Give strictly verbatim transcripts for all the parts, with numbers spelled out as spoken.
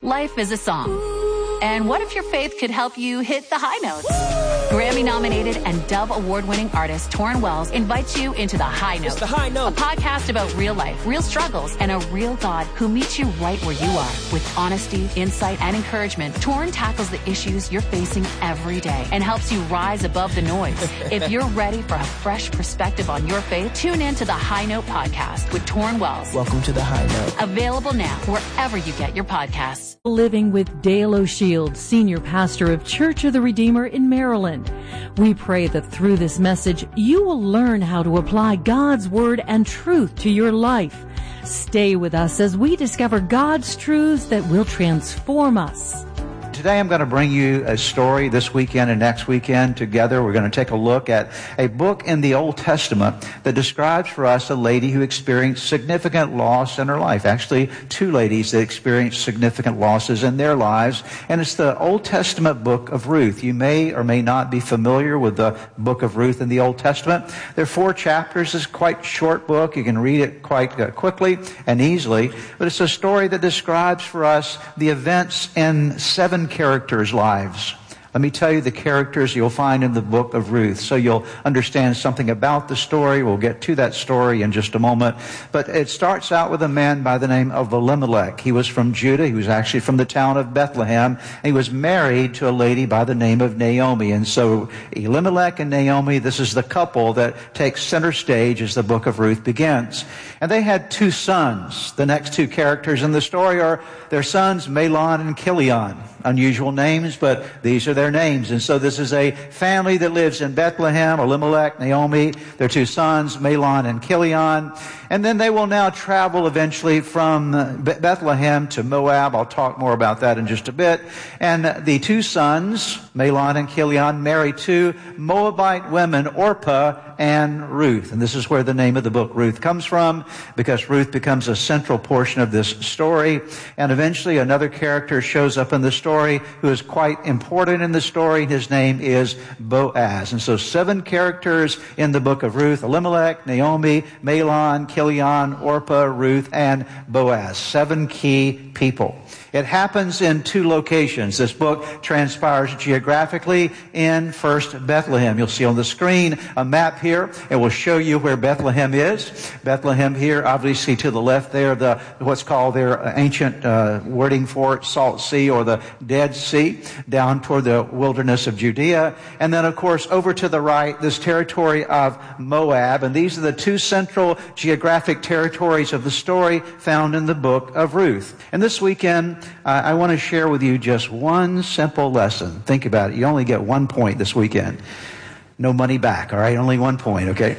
Life is a song. And what if your faith could help you hit the high notes? Grammy-nominated and Dove Award-winning artist Torrin Wells invites you into The High Note. It's The High Note. A podcast about real life, real struggles, and a real God who meets you right where you are. With honesty, insight, and encouragement, Torrin tackles the issues you're facing every day and helps you rise above the noise. If you're ready for a fresh perspective on your faith, tune in to The High Note podcast with Torrin Wells. Welcome to The High Note. Available now wherever you get your podcasts. Living with Dale O'Shields, Senior Pastor of Church of the Redeemer in Maryland. We pray that through this message, you will learn how to apply God's Word and truth to your life. Stay with us as we discover God's truths that will transform us. Today I'm going to bring you a story this weekend and next weekend together. We're going to take a look at a book in the Old Testament that describes for us a lady who experienced significant loss in her life. Actually, two ladies that experienced significant losses in their lives. And it's the Old Testament book of Ruth. You may or may not be familiar with the book of Ruth in the Old Testament. There are four chapters. It's quite a short book. You can read it quite uh, quickly and easily. But it's a story that describes for us the events in seven characters' lives. Let me tell you the characters you'll find in the book of Ruth, so you'll understand something about the story. We'll get to that story in just a moment. But it starts out with a man by the name of Elimelech. He was from Judah. He was actually from the town of Bethlehem. And he was married to a lady by the name of Naomi. And so Elimelech and Naomi, this is the couple that takes center stage as the book of Ruth begins. And they had two sons. The next two characters in the story are their sons, Mahlon and Chilion. Unusual names, but these are their names. And so this is a family that lives in Bethlehem, Elimelech, Naomi, their two sons, Mahlon and Chilion. And then they will now travel eventually from Bethlehem to Moab. I'll talk more about that in just a bit. And the two sons, Mahlon and Chilion, marry two Moabite women, Orpah and Ruth. And this is where the name of the book Ruth comes from, because Ruth becomes a central portion of this story. And eventually another character shows up in the story who is quite important in the story. His name is Boaz. And so seven characters in the book of Ruth: Elimelech, Naomi, Mahlon, Chilion, Orpah, Ruth, and Boaz. Seven key people. It happens in two locations. This book transpires geographically in first Bethlehem. You'll see on the screen a map here. It will show you where Bethlehem is. Bethlehem here, obviously to the left there, the what's called their ancient uh, wording for it, Salt Sea or the Dead Sea, down toward the wilderness of Judea. And then, of course, over to the right, this territory of Moab. And these are the two central geographic territories of the story found in the book of Ruth. And this weekend, Uh, I want to share with you just one simple lesson. Think about it. You only get one point this weekend. No money back, all right? Only one point, okay?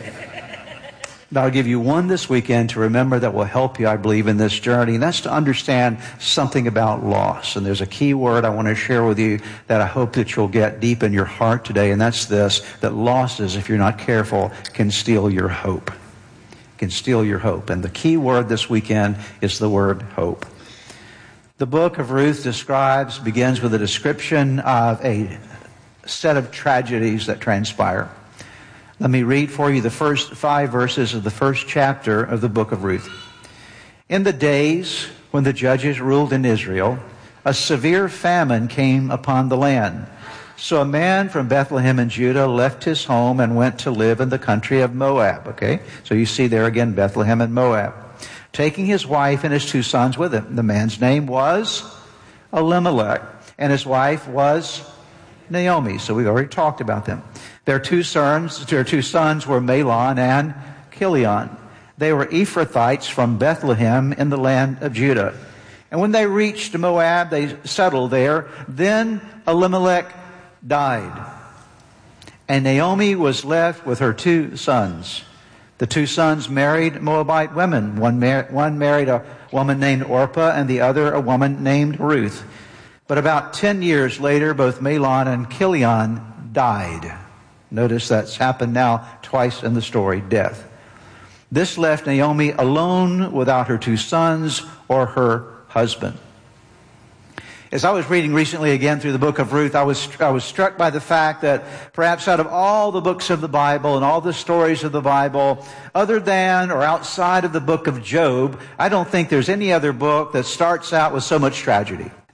But I'll give you one this weekend to remember that will help you, I believe, in this journey. And that's to understand something about loss. And there's a key word I want to share with you that I hope that you'll get deep in your heart today. And that's this, that losses, if you're not careful, can steal your hope. Can steal your hope. And the key word this weekend is the word hope. The book of Ruth describes, begins with a description of a set of tragedies that transpire. Let me read for you the first five verses of the first chapter of the book of Ruth. In the days when the judges ruled in Israel, a severe famine came upon the land. So a man from Bethlehem in Judah left his home and went to live in the country of Moab. Okay, so you see there again Bethlehem and Moab, taking his wife and his two sons with him. The man's name was Elimelech, and his wife was Naomi. So we've already talked about them. Their two sons, their two sons were Mahlon and Chilion. They were Ephrathites from Bethlehem in the land of Judah. And when they reached Moab, they settled there. Then Elimelech died, and Naomi was left with her two sons. The two sons married Moabite women. One, mar- one married a woman named Orpah and the other a woman named Ruth. But about ten years later, both Mahlon and Chilion died. Notice that's happened now twice in the story, death. This left Naomi alone without her two sons or her husband. As I was reading recently again through the book of Ruth, I was I was struck by the fact that perhaps out of all the books of the Bible and all the stories of the Bible, other than or outside of the book of Job, I don't think there's any other book that starts out with so much tragedy.